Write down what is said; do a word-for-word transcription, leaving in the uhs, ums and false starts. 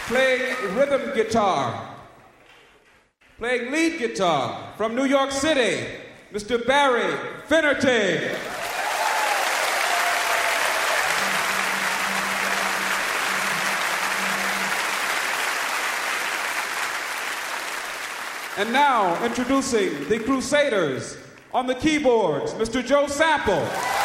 playing rhythm guitar. Playing lead guitar from New York City, Mister Barry Finnerty. And now, introducing the Crusaders, on the keyboards, Mister Joe Sample.